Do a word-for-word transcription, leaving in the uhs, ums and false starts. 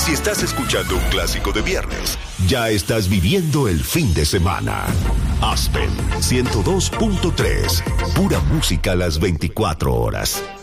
Si estás escuchando un clásico de viernes, ya estás viviendo el fin de semana. Aspen ciento dos punto tres, pura música a las veinticuatro horas.